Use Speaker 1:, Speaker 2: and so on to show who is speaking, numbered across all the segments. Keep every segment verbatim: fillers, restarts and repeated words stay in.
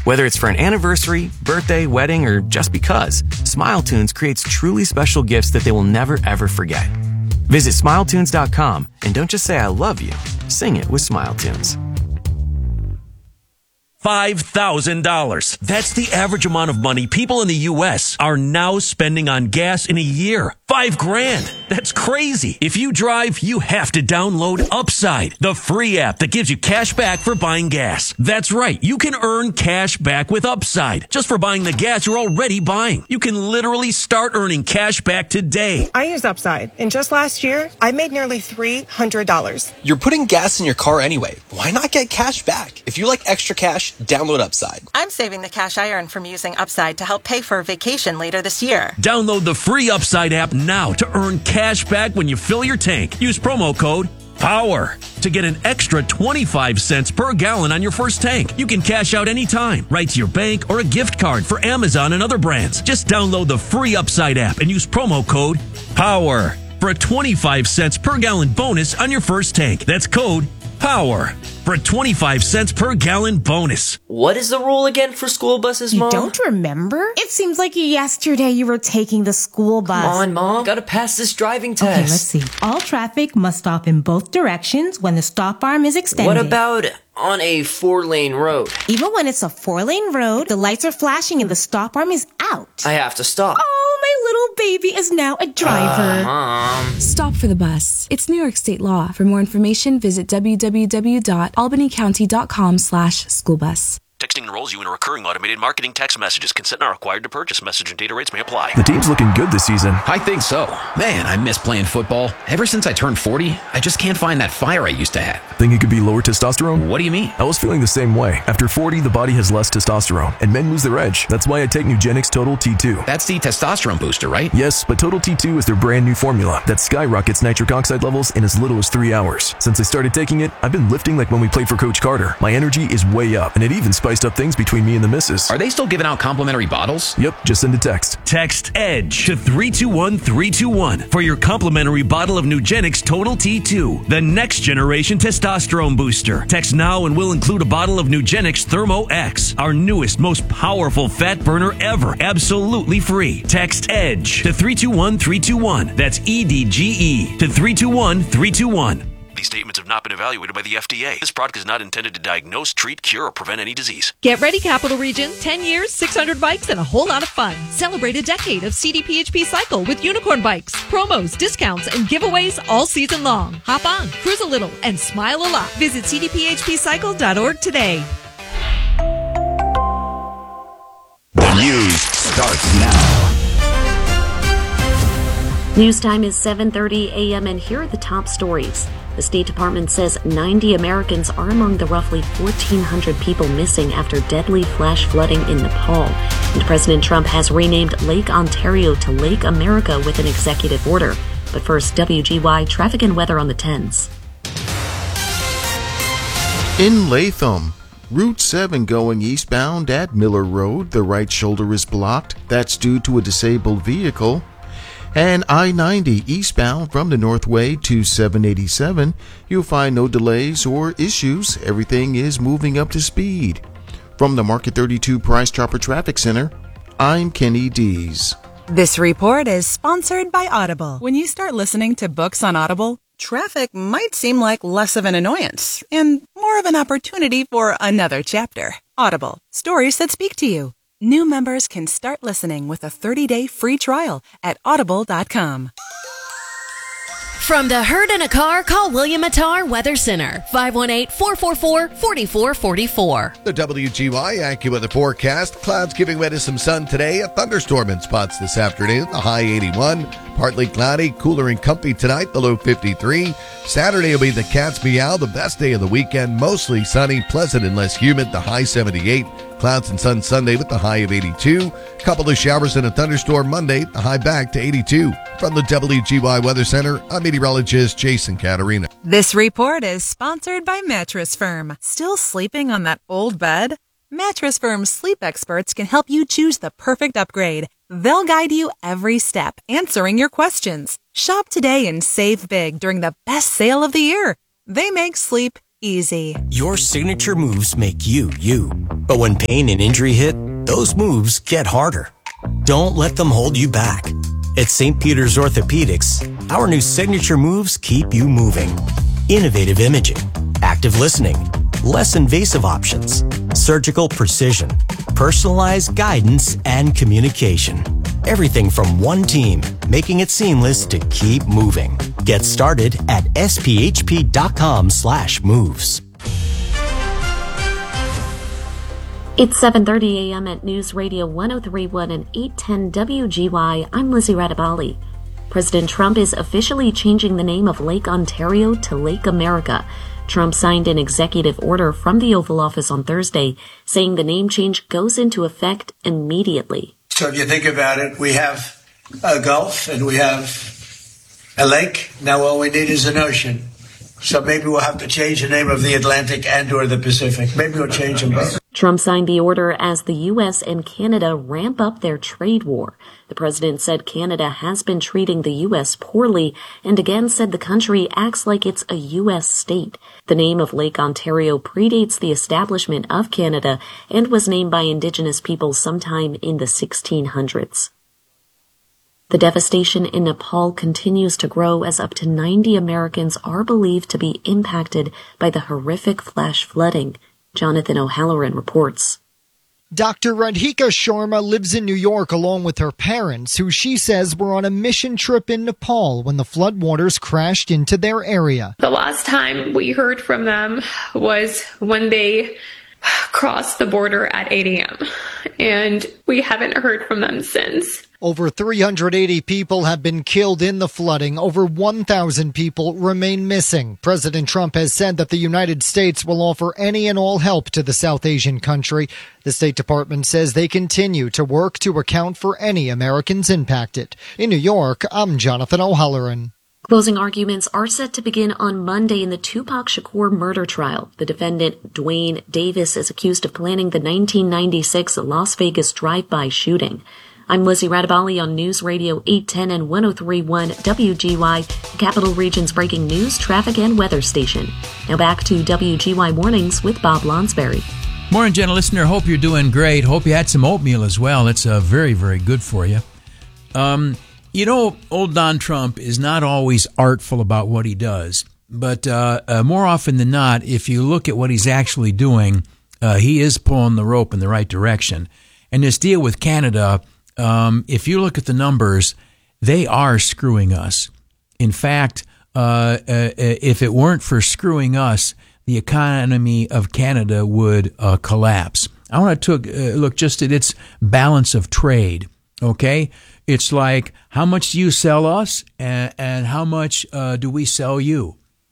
Speaker 1: Whether it's for an anniversary, birthday, wedding, or just because, Smile Tunes creates truly special gifts that they will never, ever forget. Visit smile tunes dot com and don't just say I love you. Sing it with Smile Tunes.
Speaker 2: five thousand dollars. That's the average amount of money people in the U S are now spending on gas in a year. Five grand. That's crazy. If you drive, you have to download Upside, the free app that gives you cash back for buying gas. That's right. You can earn cash back with Upside just for buying the gas you're already buying. You can literally start earning cash back today.
Speaker 3: I use Upside, and just last year, I made nearly three hundred dollars.
Speaker 4: You're putting gas in your car anyway. Why not get cash back? If you like extra cash, download Upside.
Speaker 5: I'm saving the cash I earn from using Upside to help pay for a vacation later this year.
Speaker 2: Download the free Upside app now to earn cash back when you fill your tank. Use promo code POWER to get an extra twenty-five cents per gallon on your first tank. You can cash out anytime, right to your bank or a gift card for Amazon and other brands. Just download the free Upside app and use promo code POWER for a twenty-five cents per gallon bonus on your first tank. That's code POWER for a twenty-five cents per gallon bonus.
Speaker 6: What is the rule again for school buses, Mom?
Speaker 7: You don't remember? It seems like yesterday you were taking the school bus.
Speaker 6: Come on, Mom. Gotta pass this driving test.
Speaker 7: Okay, let's see. All traffic must stop in both directions when the stop arm is extended.
Speaker 6: What about on a four-lane road?
Speaker 7: Even when it's a four-lane road, the lights are flashing and the stop arm is out.
Speaker 6: I have to stop.
Speaker 7: Oh, my little baby is now a driver.
Speaker 6: Uh, Mom.
Speaker 8: Stop for the bus. It's New York State law. For more information, visit w w w dot albany county dot com slash school bus.
Speaker 2: Texting enrolls you in a recurring automated marketing text messages. Consent not required to purchase. Message and data rates may apply.
Speaker 9: The team's looking good this season.
Speaker 10: I think so. Man, I miss playing football. Ever since I turned forty, I just can't find that fire I used to have.
Speaker 9: Think it could be lower testosterone?
Speaker 10: What do you mean?
Speaker 9: I was feeling the same way. After forty, the body has less testosterone, and men lose their edge. That's why I take Nugenix Total T two.
Speaker 10: That's the testosterone booster, right?
Speaker 9: Yes, but Total T two is their brand new formula that skyrockets nitric oxide levels in as little as three hours. Since I started taking it, I've been lifting like when we played for Coach Carter. My energy is way up, and it even spiced up things between me and the missus.
Speaker 10: Are they still giving out complimentary bottles?
Speaker 9: Yep, just send a text.
Speaker 2: Text EDGE to three two one three two one for your complimentary bottle of Nugenix Total T two, the next generation testosterone booster. Text now and we'll include a bottle of Nugenix Thermo X, our newest, most powerful fat burner ever, absolutely free. Text EDGE to three two one three two one. That's E D G E to three two one three two one. These statements have not been evaluated by the F D A. This product is not intended to diagnose, treat, cure, or prevent any disease.
Speaker 11: Get ready, Capital Region. ten years, six hundred bikes, and a whole lot of fun. Celebrate a decade of C D P H P Cycle with unicorn bikes, promos, discounts, and giveaways all season long. Hop on, cruise a little, and smile a lot. Visit c d p h p cycle dot org today.
Speaker 12: The news starts now.
Speaker 13: News time is seven thirty a.m. and here are the top stories. The State Department says ninety Americans are among the roughly fourteen hundred people missing after deadly flash flooding in Nepal. And President Trump has renamed Lake Ontario to Lake America with an executive order. But first, W G Y traffic and weather on the tens.
Speaker 14: In Latham, Route seven going eastbound at Miller Road, the right shoulder is blocked. That's due to a disabled vehicle. And I ninety eastbound from the Northway to seven eighty-seven, you'll find no delays or issues. Everything is moving up to speed. From the Market thirty-two Price Chopper Traffic Center, I'm Kenny Dees.
Speaker 15: This report is sponsored by Audible. When you start listening to books on Audible, traffic might seem like less of an annoyance and more of an opportunity for another chapter. Audible, stories that speak to you. New members can start listening with a thirty-day free trial at audible dot com.
Speaker 16: From the Herd in a Car, call William Attar Weather Center, five one eight, four four four, four four four four.
Speaker 17: The W G Y AccuWeather forecast. Clouds giving way to some sun today. A thunderstorm in spots this afternoon. The high eighty-one. Partly cloudy, cooler and comfy tonight. The low fifty-three. Saturday will be the cat's meow. The best day of the weekend. Mostly sunny, pleasant and less humid. The high seventy-eight. Clouds and sun Sunday with the high of eighty-two. Couple of showers and a thunderstorm Monday. The high back to eighty-two. From the W G Y Weather Center, I'm meteorologist Jason Caterina.
Speaker 15: This report is sponsored by Mattress Firm. Still sleeping on that old bed? Mattress Firm's sleep experts can help you choose the perfect upgrade. They'll guide you every step, answering your questions. Shop today and save big during the best sale of the year. They make sleep easy.
Speaker 18: Your signature moves make you, you. But when pain and injury hit, those moves get harder. Don't let them hold you back. At Saint Peter's Orthopedics, our new signature moves keep you moving. Innovative imaging, active listening, less invasive options, surgical precision, personalized guidance, and communication. Everything from one team, making it seamless to keep moving. Get started at sphp.com slash moves.
Speaker 13: It's seven thirty a.m. at News Radio one oh three point one and eight ten W G Y. I'm Lizzie Radabali. President Trump is officially changing the name of Lake Ontario to Lake America. Trump signed an executive order from the Oval Office on Thursday, saying the name change goes into effect immediately.
Speaker 19: So if you think about it, we have a Gulf and we have a lake. Now all we need is an ocean. So maybe we'll have to change the name of the Atlantic and or the Pacific. Maybe we'll change them both.
Speaker 13: Trump signed the order as the U S and Canada ramp up their trade war. The president said Canada has been treating the U S poorly and again said the country acts like it's a U S state. The name of Lake Ontario predates the establishment of Canada and was named by Indigenous peoples sometime in the sixteen hundreds. The devastation in Nepal continues to grow as up to ninety Americans are believed to be impacted by the horrific flash flooding. Jonathan O'Halloran reports.
Speaker 20: Doctor Radhika Sharma lives in New York along with her parents, who she says were on a mission trip in Nepal when the floodwaters crashed into their area.
Speaker 21: The last time we heard from them was when they crossed the border at eight a.m., and we haven't heard from them since.
Speaker 20: Over three hundred eighty people have been killed in the flooding. Over one thousand people remain missing. President Trump has said that the United States will offer any and all help to the South Asian country. The State Department says they continue to work to account for any Americans impacted. In New York, I'm Jonathan O'Halloran.
Speaker 13: Closing arguments are set to begin on Monday in the Tupac Shakur murder trial. The defendant, Dwayne Davis, is accused of planning the nineteen ninety-six Las Vegas drive-by shooting. I'm Lizzie Radabali on News Radio eight ten and one oh three point one W G Y, the Capital Region's breaking news, traffic, and weather station. Now back to W G Y Mornings with Bob Lonsberry.
Speaker 22: Morning, gentle listener. Hope you're doing great. Hope you had some oatmeal as well. It's uh, very, very good for you. Um, you know, old Don Trump is not always artful about what he does, but uh, uh, more often than not, if you look at what he's actually doing, uh, he is pulling the rope in the right direction. And this deal with Canada, Um, if you look at the numbers, they are screwing us. In fact, uh, uh, if it weren't for screwing us, the economy of Canada would uh, collapse. I want to took, uh, look just at its balance of trade, okay? It's like, how much do you sell us, and, and how much uh, do we sell you?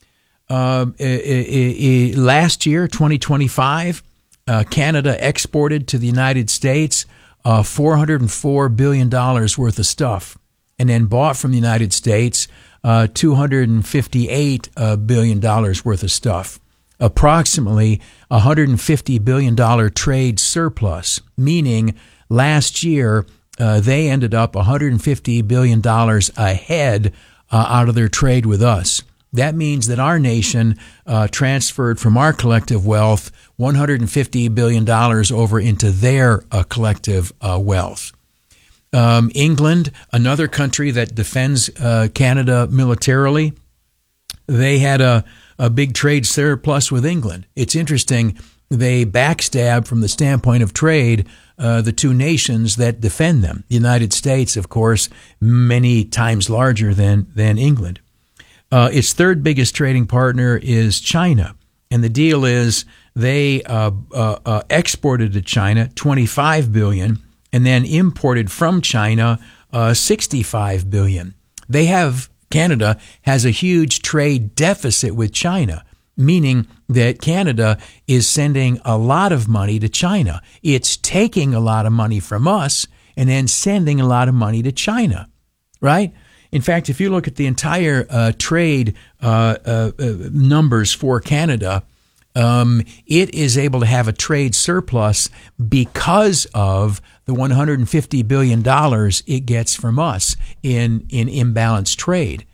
Speaker 22: Uh, it, it, it, last year, twenty twenty-five, uh, Canada exported to the United States Uh, four hundred four billion dollars worth of stuff, and then bought from the United States uh, two hundred fifty-eight uh, billion dollars worth of stuff. Approximately one hundred fifty billion dollars trade surplus, meaning last year uh, they ended up one hundred fifty billion dollars ahead uh, out of their trade with us. That means that our nation uh, transferred from our collective wealth one hundred fifty billion dollars over into their uh, collective uh, wealth. Um, England, another country that defends uh, Canada militarily, they had a, a big trade surplus with England. It's interesting, they backstab from the standpoint of trade uh, the two nations that defend them. The United States, of course, many times larger than, than England. Uh, its third biggest trading partner is China, and the deal is they uh, uh, uh, exported to China twenty-five billion dollars and then imported from China uh, sixty-five billion dollars. They have, Canada has a huge trade deficit with China, meaning that Canada is sending a lot of money to China. It's taking a lot of money from us and then sending a lot of money to China, right? In fact, if you look at the entire uh, trade uh, uh, uh, numbers for Canada, um, it is able to have a trade surplus because of the one hundred fifty billion dollars it gets from us in, in imbalanced trade.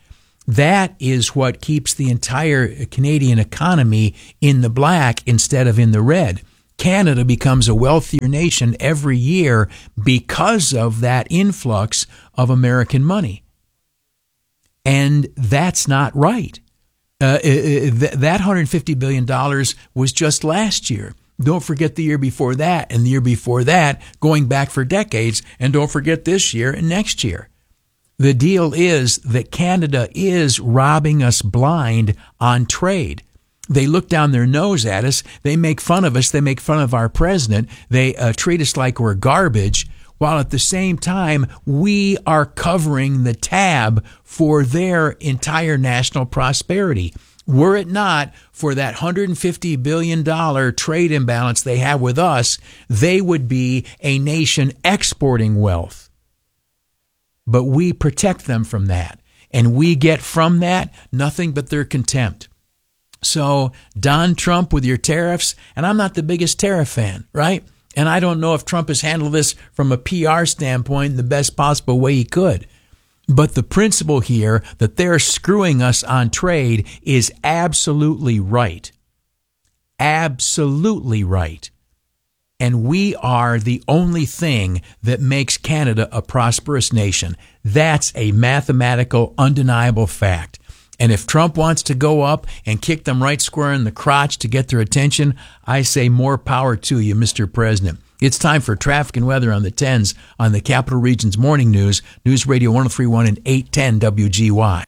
Speaker 22: That is what keeps the entire Canadian economy in the black instead of in the red. Canada becomes a wealthier nation every year because of that influx of American money. And that's not right. Uh, th- that one hundred fifty billion dollars was just last year. Don't forget the year before that and the year before that, going back for decades. And don't forget this year and next year. The deal is that Canada is robbing us blind on trade. They look down their nose at us. They make fun of us. They make fun of our president. They uh, treat us like we're garbage, while at the same time, we are covering the tab for their entire national prosperity. Were it not for that one hundred fifty billion dollars trade imbalance they have with us, they would be a nation exporting wealth. But we protect them from that, and we get from that nothing but their contempt. So, Don Trump with your tariffs, and I'm not the biggest tariff fan, right? And I don't know if Trump has handled this from a P R standpoint in the best possible way he could. But the principle here that they're screwing us on trade is absolutely right. Absolutely right. And we are the only thing that makes Canada a prosperous nation. That's a mathematical, undeniable fact. And if Trump wants to go up and kick them right square in the crotch to get their attention, I say more power to you, Mister President. It's time for traffic and weather on the tens on the Capital Region's Morning News, News Radio one oh three point one and eight ten W G Y.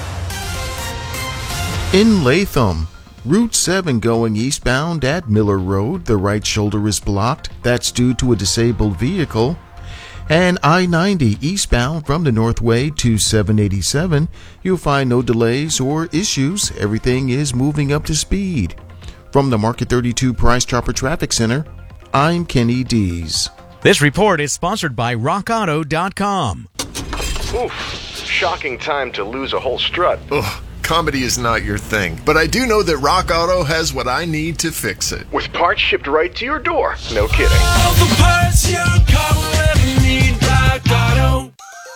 Speaker 14: In Latham, Route seven going eastbound at Miller Road, the right shoulder is blocked. That's due to a disabled vehicle. And I ninety eastbound from the Northway to seven eighty-seven, you'll find no delays or issues. Everything is moving up to speed. From the Market thirty-two Price Chopper Traffic Center, I'm Kenny Dees.
Speaker 1: This report is sponsored by rock auto dot com.
Speaker 3: Oof, shocking time to lose a whole strut. Ugh, comedy is not your thing, but I do know that Rock Auto has what I need to fix it. With parts shipped right to your door. No kidding. All the parts your car will ever need, Rock Auto.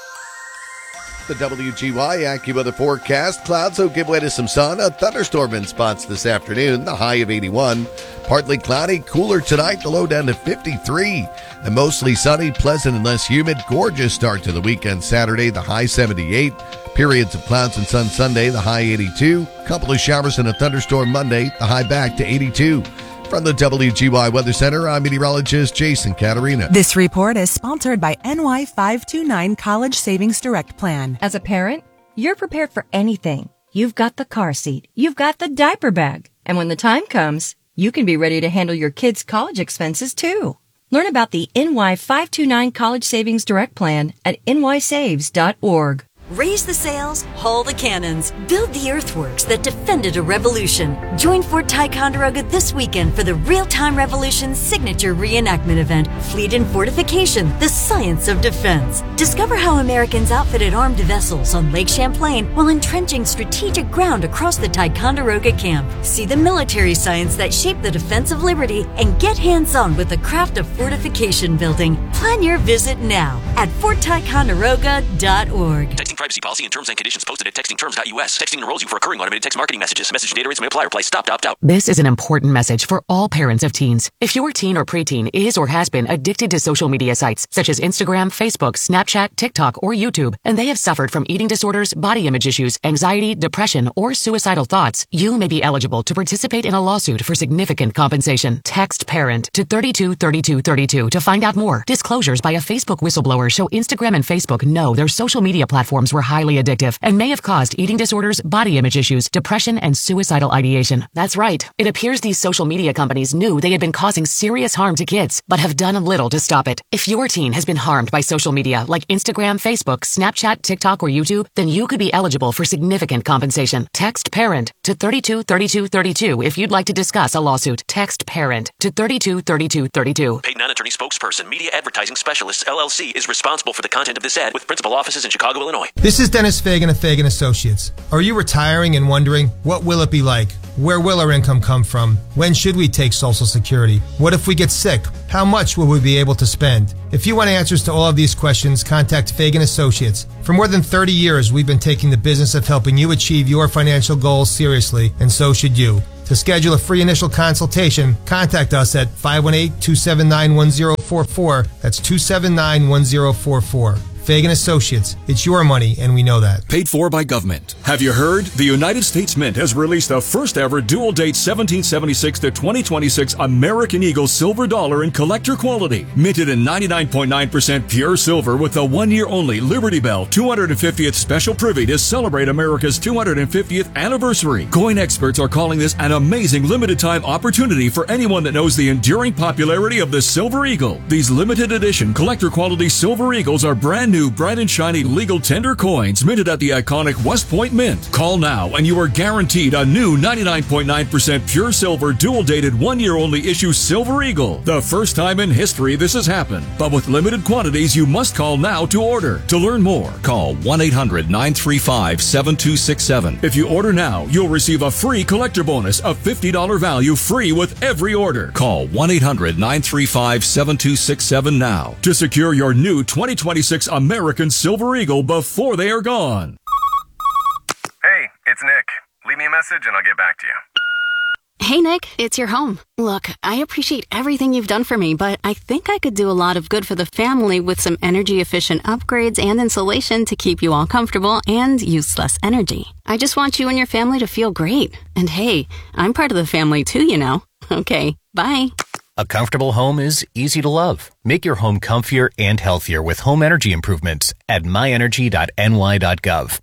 Speaker 17: The W G Y AccuWeather forecast. Clouds will give way to some sun. A thunderstorm in spots this afternoon. The high of eighty-one. Partly cloudy, cooler tonight. The low down to fifty-three. And mostly sunny, pleasant and less humid. Gorgeous start to the weekend Saturday. The high seventy-eight. Periods of clouds and sun Sunday. The high eighty-two. Couple of showers and a thunderstorm Monday. The high back to eighty-two. From the W G Y Weather Center, I'm meteorologist Jason Caterina.
Speaker 15: This report is sponsored by N Y five two nine College Savings Direct Plan.
Speaker 23: As a parent, you're prepared for anything. You've got the car seat. You've got the diaper bag. And when the time comes, you can be ready to handle your kids' college expenses too. Learn about the N Y five two nine College Savings Direct Plan at N Y saves dot org.
Speaker 24: Raise the sails, haul the cannons, build the earthworks that defended a revolution. Join Fort Ticonderoga this weekend for the Real-Time Revolution signature reenactment event, Fleet and Fortification, the Science of Defense. Discover how Americans outfitted armed vessels on Lake Champlain while entrenching strategic ground across the Ticonderoga camp. See the military science that shaped the defense of liberty and get hands-on with the craft of fortification building. Plan your visit now at Fort Ticonderoga dot org.
Speaker 2: Texting privacy policy and terms and conditions posted at texting terms dot U S. Texting enrolls you for recurring automated text marketing messages. Message and data rates may apply. Reply stop to opt out.
Speaker 25: This is an important message for all parents of teens. If your teen or preteen is or has been addicted to social media sites such as Instagram, Facebook, Snapchat, TikTok, or YouTube, and they have suffered from eating disorders, body image issues, anxiety, depression, or suicidal thoughts, you may be eligible to participate in a lawsuit for significant compensation. Text PARENT to thirty-two thirty-two thirty-two to find out more. Disclosures by a Facebook whistleblower show Instagram and Facebook know their social media platforms were highly addictive and may have caused eating disorders, body image issues, depression, and suicidal ideation. That's right. It appears these social media companies knew they had been causing serious harm to kids, but have done little to stop it. If your teen has been harmed by social media like Instagram, Facebook, Snapchat, TikTok, or YouTube, then you could be eligible for significant compensation. Text PARENT to thirty-two thirty-two thirty-two if you'd like to discuss a lawsuit. Text PARENT to thirty-two thirty-two thirty-two.
Speaker 2: Paid non-attorney
Speaker 4: attorney spokesperson. Media Advertising Specialists, L L C, is responsible for the content of this ad with principal offices in Chicago, Illinois.
Speaker 5: This is Dennis Fagan of Fagan Associates. Are you retiring and wondering, what will it be like? Where will our income come from? When should we take Social Security? What if we get sick? How much will we be able to spend? If you want answers to all of these questions, contact Fagan Associates. For more than thirty years, we've been taking the business of helping you achieve your financial goals seriously, and so should you. To schedule a free initial consultation, contact us at five one eight, two seven nine, one zero four four. That's two seven nine, one zero four four. Fagan Associates. It's your money, and we know that.
Speaker 6: Paid for by government. Have you heard? The United States Mint has released the first ever dual date seventeen seventy-six to twenty twenty-six American Eagle silver dollar in collector quality. Minted in ninety-nine point nine percent pure silver with a one-year only Liberty Bell two hundred fiftieth special privy to celebrate America's two hundred fiftieth anniversary. Coin experts are calling this an amazing limited time opportunity for anyone that knows the enduring popularity of the Silver Eagle. These limited edition collector quality Silver Eagles are brand new New bright and shiny legal tender coins minted at the iconic West Point Mint. Call now and you are guaranteed a new ninety-nine point nine percent pure silver dual dated one year only issue Silver Eagle. The first time in history this has happened, but with limited quantities you must call now to order. To learn more, call one eight hundred, nine three five, seven two six seven. If you order now, you'll receive a free collector bonus of fifty dollars value free with every order. Call one eight hundred, nine three five, seven two six seven now to secure your new twenty twenty-six American Silver Eagle before they are gone.
Speaker 7: Hey, it's Nick. Leave me a message and I'll get back to you.
Speaker 8: Hey, Nick, it's your home. Look, I appreciate everything you've done for me, but I think I could do a lot of good for the family with some energy-efficient upgrades and insulation to keep you all comfortable and use less energy. I just want you and your family to feel great. And hey, I'm part of the family too, you know. Okay, bye.
Speaker 26: A comfortable home is easy to love. Make your home comfier and healthier with home energy improvements at my energy dot n y dot gov.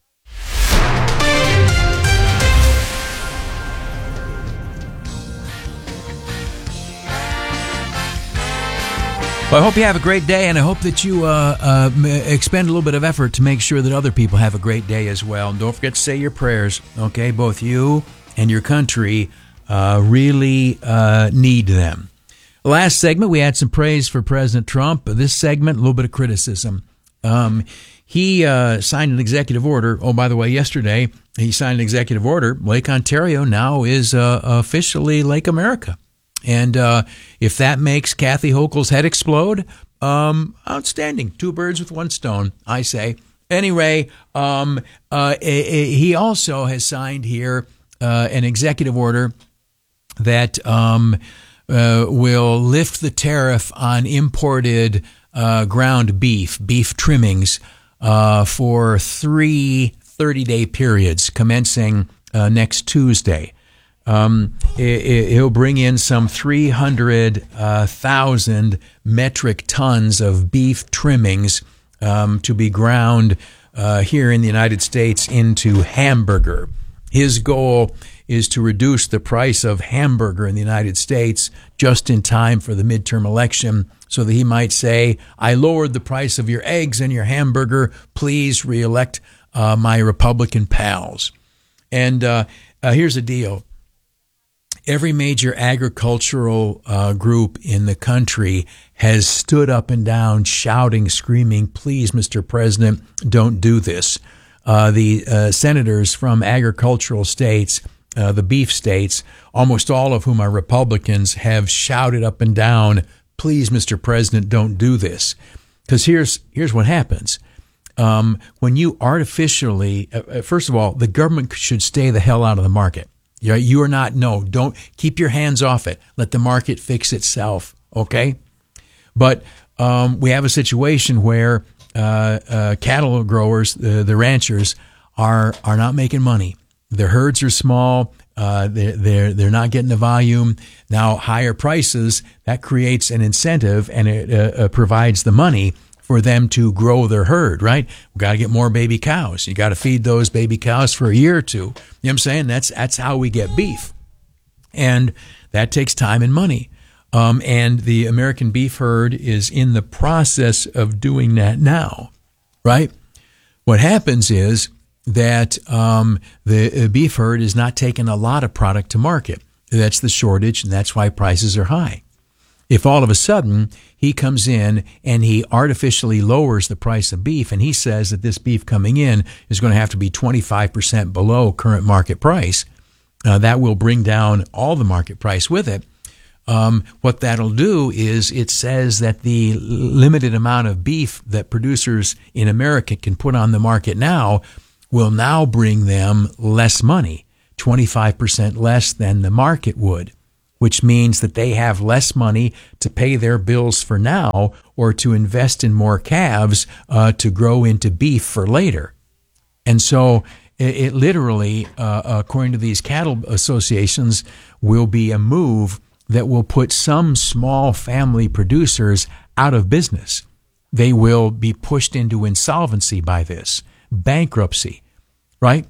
Speaker 22: Well, I hope you have a great day, and I hope that you uh, uh, expend a little bit of effort to make sure that other people have a great day as well. And don't forget to say your prayers, okay? Both you and your country uh, really uh, need them. Last segment, we had some praise for President Trump. This segment, a little bit of criticism. Um, he uh, signed an executive order. Oh, by the way, yesterday he signed an executive order. Lake Ontario now is uh, officially Lake America. And uh, if that makes Kathy Hochul's head explode, um, outstanding. Two birds with one stone, I say. Anyway, um, uh, he also has signed here uh, an executive order that um, uh, will lift the tariff on imported uh, ground beef, beef trimmings, uh, for three thirty-day periods commencing uh, next Tuesday. Um, it, it'll bring in some three hundred thousand metric tons of beef trimmings um, to be ground uh, here in the United States into hamburger. His goal is to reduce the price of hamburger in the United States just in time for the midterm election so that he might say, I lowered the price of your eggs and your hamburger. Please reelect uh, my Republican pals. And uh, uh, here's the deal. Every major agricultural uh, group in the country has stood up and down shouting, screaming, please, Mister President, don't do this. Uh, the uh, senators from agricultural states, uh, the beef states, almost all of whom are Republicans, have shouted up and down, please, Mister President, don't do this. Because here's, here's what happens. Um, when you artificially, uh, first of all, the government should stay the hell out of the market. You are not, no, don't, keep your hands off it. Let the market fix itself, okay? But um, we have a situation where uh, uh, cattle growers, uh, the ranchers, are are not making money. Their herds are small. Uh, they're, they're, they're not getting the volume. Now, higher prices, that creates an incentive, and it uh, uh, provides the money for them to grow their herd, right? We've got to get more baby cows. You got to feed those baby cows for a year or two. You know what I'm saying? That's that's how we get beef. And that takes time and money. Um, and the American beef herd is in the process of doing that now, right? What happens is that um, the beef herd is not taking a lot of product to market. That's the shortage, and that's why prices are high. If all of a sudden he comes in and he artificially lowers the price of beef, and he says that this beef coming in is going to have to be twenty-five percent below current market price, uh, that will bring down all the market price with it. Um, what that'll do is it says that the limited amount of beef that producers in America can put on the market now will now bring them less money, twenty-five percent less than the market would, which means that they have less money to pay their bills for now or to invest in more calves uh, to grow into beef for later. And so it, it literally, uh, according to these cattle associations, will be a move that will put some small family producers out of business. They will be pushed into insolvency by this, bankruptcy, right?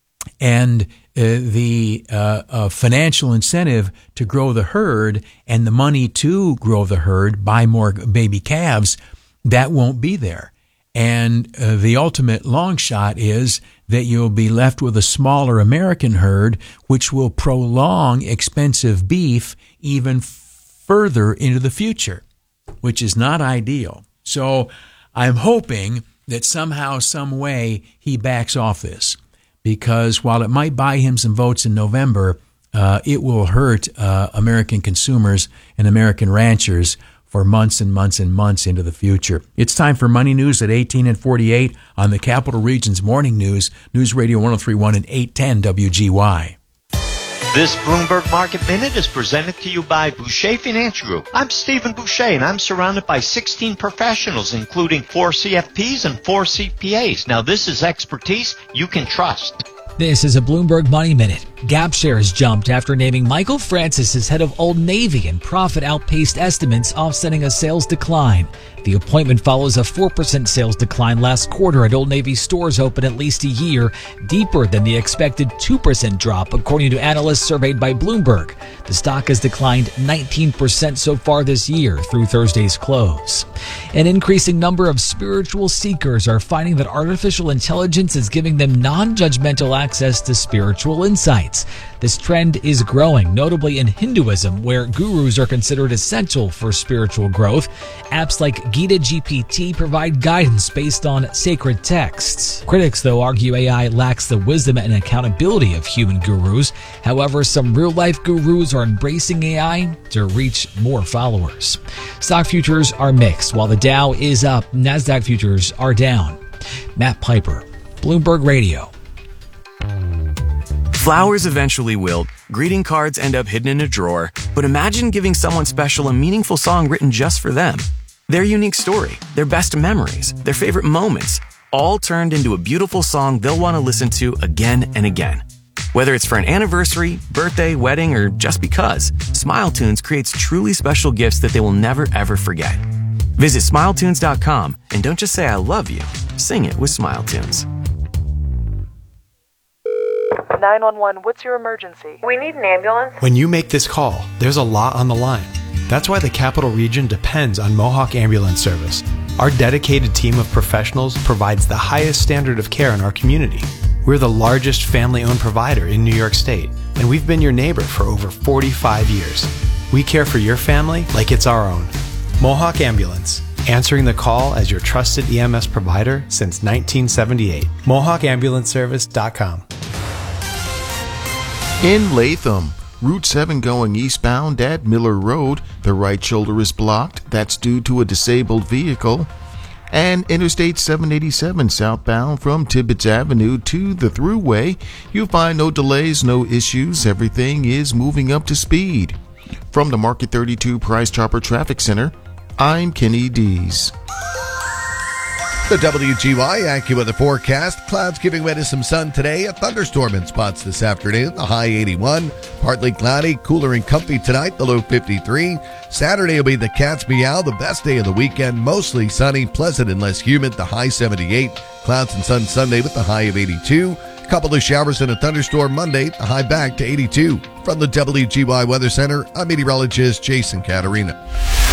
Speaker 22: And uh, the uh, uh, financial incentive to grow the herd and the money to grow the herd, buy more baby calves, that won't be there. And uh, the ultimate long shot is that you'll be left with a smaller American herd, which will prolong expensive beef even further into the future, which is not ideal. So I'm hoping that somehow, some way, he backs off this. Because while it might buy him some votes in November, uh, it will hurt uh, American consumers and American ranchers for months and months and months into the future. It's time for Money News at eighteen and forty-eight on the Capital Region's Morning News, News Radio one oh three point one and eight ten W G Y.
Speaker 9: This Bloomberg Market Minute is presented to you by Boucher Finance Group. I'm Stephen Boucher, and I'm surrounded by sixteen professionals, including four C F Ps and four C P As. Now, this is expertise you can trust.
Speaker 10: This is a Bloomberg Money Minute. Gap shares jumped after naming Michael Francis as head of Old Navy, and profit outpaced estimates, offsetting a sales decline. The appointment follows a four percent sales decline last quarter at Old Navy stores open at least a year, deeper than the expected two percent drop, according to analysts surveyed by Bloomberg. The stock has declined nineteen percent so far this year through Thursday's close. An increasing number of spiritual seekers are finding that artificial intelligence is giving them non-judgmental access to spiritual insights. This trend is growing, notably in Hinduism, where gurus are considered essential for spiritual growth. Apps like Gita G P T provide guidance based on sacred texts. Critics, though, argue A I lacks the wisdom and accountability of human gurus. However, some real-life gurus are embracing A I to reach more followers. Stock futures are mixed. While the Dow is up, NASDAQ futures are down. Matt Piper, Bloomberg Radio.
Speaker 11: Flowers eventually wilt, greeting cards end up hidden in a drawer, but imagine giving someone special a meaningful song written just for them. Their unique story, their best memories, their favorite moments, all turned into a beautiful song they'll want to listen to again and again. Whether it's for an anniversary, birthday, wedding, or just because, SmileTunes creates truly special gifts that they will never ever forget. Visit smile tunes dot com and don't just say I love you, sing it with SmileTunes.
Speaker 12: nine one one, what's your emergency?
Speaker 16: We need an ambulance.
Speaker 18: When you make this call, there's a lot on the line. That's why the Capital Region depends on Mohawk Ambulance Service. Our dedicated team of professionals provides the highest standard of care in our community. We're the largest family-owned provider in New York State, and we've been your neighbor for over forty-five years. We care for your family like it's our own. Mohawk Ambulance, answering the call as your trusted E M S provider since nineteen seventy-eight. Mohawk Ambulance Service dot com.
Speaker 14: In Latham, Route seven going eastbound at Miller Road, the right shoulder is blocked. That's due to a disabled vehicle. And Interstate seven eighty-seven southbound from Tibbetts Avenue to the Thruway, you find no delays, no issues. Everything is moving up to speed. From the Market thirty-two Price Chopper Traffic Center, I'm Kenny Dees.
Speaker 17: The W G Y AccuWeather forecast. Clouds giving way to some sun today. A thunderstorm in spots this afternoon. The high eighty-one. Partly cloudy. Cooler and comfy tonight. The low fifty-three. Saturday will be the cat's meow. The best day of the weekend. Mostly sunny. Pleasant and less humid. The high seventy-eight. Clouds and sun Sunday with the high of eighty-two. A couple of showers and a thunderstorm Monday. The high back to eighty-two. From the W G Y Weather Center, I'm meteorologist Jason Caterina.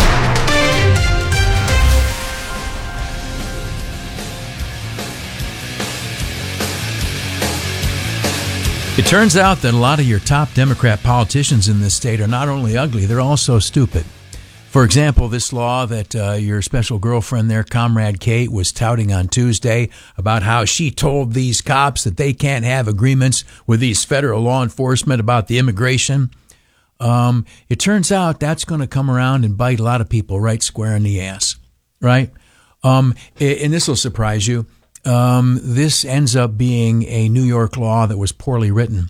Speaker 22: It turns out that a lot of your top Democrat politicians in this state are not only ugly, they're also stupid. For example, this law that uh, your special girlfriend there, Comrade Kate, was touting on Tuesday about how she told these cops that they can't have agreements with these federal law enforcement about the immigration. Um, it turns out that's going to come around and bite a lot of people right square in the ass, right? Um, and this will surprise you. Um, this ends up being a New York law that was poorly written.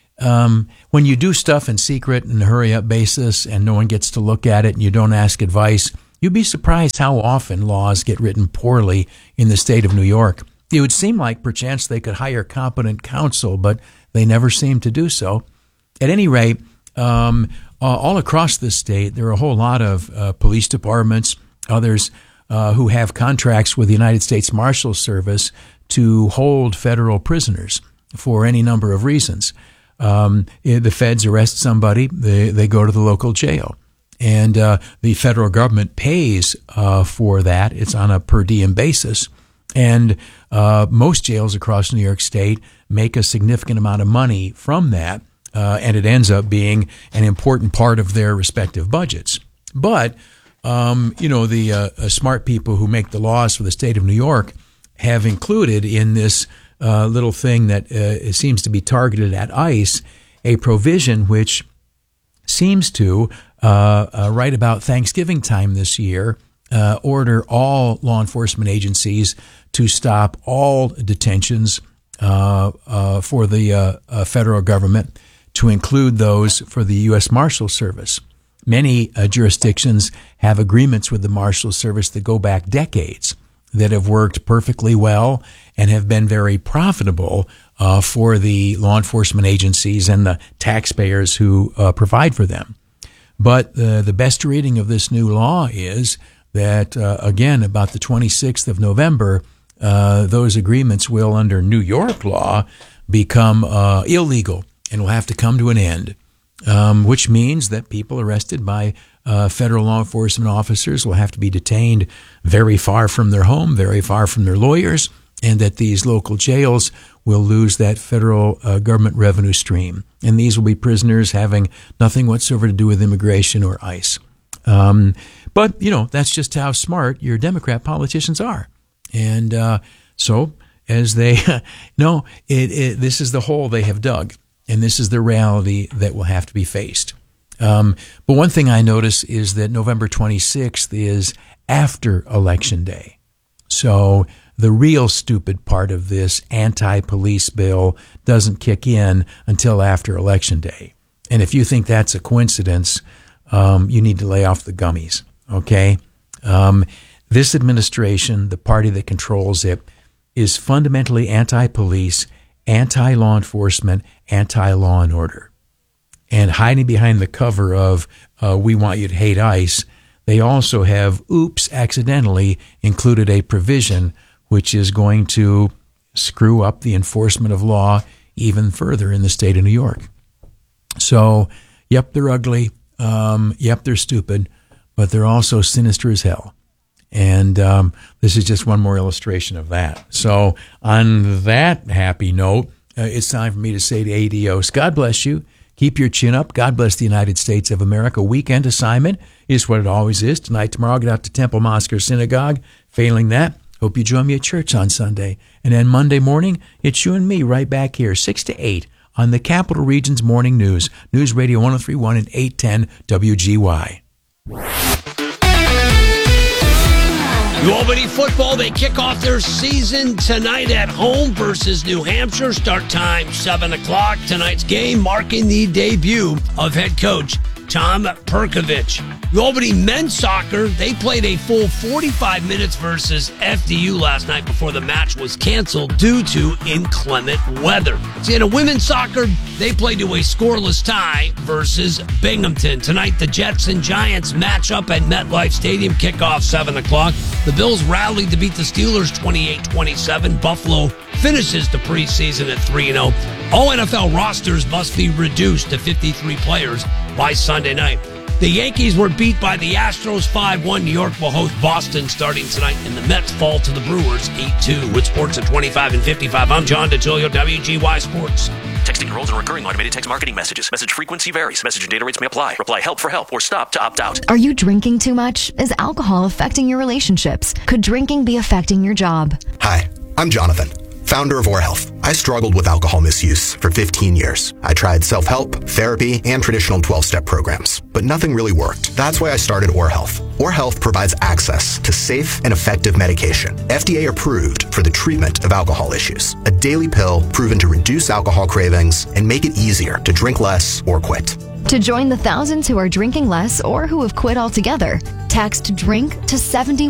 Speaker 22: Um, when you do stuff in secret and a hurry-up basis and no one gets to look at it and you don't ask advice, you'd be surprised how often laws get written poorly in the state of New York. It would seem like perchance they could hire competent counsel, but they never seem to do so. At any rate, um, uh, all across the state, there are a whole lot of uh, police departments, others uh, who have contracts with the United States Marshal Service to hold federal prisoners for any number of reasons. Um, the feds arrest somebody, they, they go to the local jail. And uh, the federal government pays uh, for that. It's on a per diem basis. And uh, most jails across New York State make a significant amount of money from that, uh, and it ends up being an important part of their respective budgets. But, um, you know, the uh, smart people who make the laws for the state of New York have included in this Uh, little thing that uh, seems to be targeted at ICE, a provision which seems to, uh, uh, right about Thanksgiving time this year, uh, order all law enforcement agencies to stop all detentions uh, uh, for the uh, uh, federal government, to include those for the U S Marshal Service. Many uh, jurisdictions have agreements with the Marshal Service that go back decades, that have worked perfectly well and have been very profitable uh, for the law enforcement agencies and the taxpayers who uh, provide for them. But uh, the best reading of this new law is that, uh, again, about the twenty-sixth of November, uh, those agreements will, under New York law, become uh, illegal and will have to come to an end, um, which means that people arrested by Uh, federal law enforcement officers will have to be detained very far from their home, very far from their lawyers, and that these local jails will lose that federal uh, government revenue stream. And these will be prisoners having nothing whatsoever to do with immigration or ICE. Um, but, you know, that's just how smart your Democrat politicians are. And uh, so, as they, no, it, it, this is the hole they have dug, and this is the reality that will have to be faced. Um, but one thing I notice is that November twenty-sixth is after Election Day. So the real stupid part of this anti-police bill doesn't kick in until after Election Day. And if you think that's a coincidence, um, you need to lay off the gummies, okay? Um, this administration, the party that controls it, is fundamentally anti-police, anti-law enforcement, anti-law and order. And hiding behind the cover of uh, we want you to hate ICE, they also have, oops, accidentally included a provision which is going to screw up the enforcement of law even further in the state of New York. So, yep, they're ugly. Um, yep, they're stupid, but they're also sinister as hell. And um, this is just one more illustration of that. So on that happy note, uh, it's time for me to say to Adios, God bless you. Keep your chin up. God bless the United States of America. Weekend assignment is what it always is. Tonight, tomorrow, get out to Temple Mosque or Synagogue. Failing that, hope you join me at church on Sunday. And then Monday morning, it's you and me right back here, six to eight, on the Capital Region's Morning News. News Radio one oh three point one and eight ten W G Y.
Speaker 1: Albany football, they kick off their season tonight at home versus New Hampshire. Start time seven o'clock. Tonight's game marking the debut of head coach Tom Perkovich. The Albany men's soccer, they played a full forty-five minutes versus F D U last night before the match was canceled due to inclement weather. See, in a women's soccer, they played to a scoreless tie versus Binghamton. Tonight, the Jets and Giants match up at MetLife Stadium, kickoff seven o'clock. The Bills rallied to beat the Steelers twenty-eight twenty-seven. Buffalo finishes the preseason at three and oh. All N F L rosters must be reduced to fifty-three players by Sunday night. The Yankees were beat by the Astros five one. New York will host Boston starting tonight, and the Mets fall to the Brewers eight two. With sports at twenty-five and fifty-five, I'm John DeTilio, W G Y Sports.
Speaker 4: Texting enrolls in recurring automated text marketing messages. Message frequency varies. Message and data rates may apply. Reply help for help or stop to opt out.
Speaker 3: Are you drinking too much? Is alcohol affecting your relationships? Could drinking be affecting your job?
Speaker 13: Hi, I'm Jonathan, founder of OrHealth. I struggled with alcohol misuse for fifteen years. I tried self-help, therapy, and traditional twelve-step programs, but nothing really worked. That's why I started OrHealth. OrHealth provides access to safe and effective medication, F D A approved for the treatment of alcohol issues. A daily pill proven to reduce alcohol cravings and make it easier to drink less or quit.
Speaker 3: To join the thousands who are drinking less or who have quit altogether, text DRINK to seventy